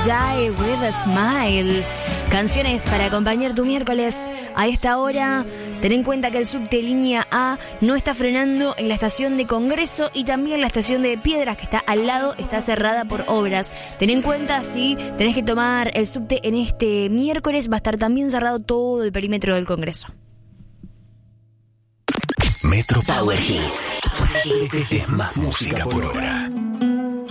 Die With a Smile. Canciones para acompañar tu miércoles a esta hora. Ten en cuenta que el subte línea A no está frenando en la estación de Congreso y también la estación de Piedras, que está al lado, está cerrada por obras. Ten en cuenta, si tenés que tomar el subte en este miércoles, va a estar también cerrado todo el perímetro del Congreso. Metro Power Hits. Es más música por hora.